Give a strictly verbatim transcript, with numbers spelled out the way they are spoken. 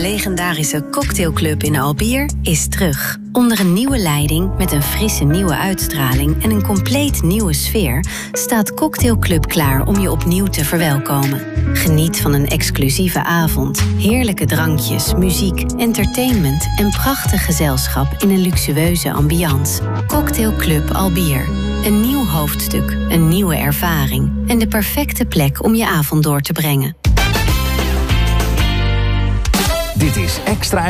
legendarische cocktailclub in Albier is terug. Onder een nieuwe leiding, met een frisse nieuwe uitstraling en een compleet nieuwe sfeer, staat Cocktail Club klaar om je opnieuw te verwelkomen. Geniet van een exclusieve avond, heerlijke drankjes, muziek, entertainment en prachtig gezelschap in een luxueuze ambiance. Cocktail Club Albier. Een nieuw hoofdstuk, een nieuwe ervaring en de perfecte plek om je avond door te brengen. Dit is Extra